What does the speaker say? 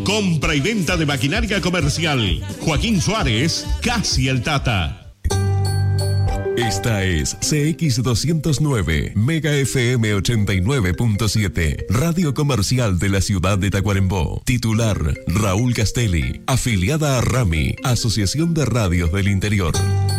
Compra y venta de maquinaria comercial. Joaquín Suárez, casi el Tata. Esta es CX209, Mega FM 89.7, Radio Comercial de la ciudad de Tacuarembó. Titular, Raúl Castelli. Afiliada a RAMI, Asociación de Radios del Interior.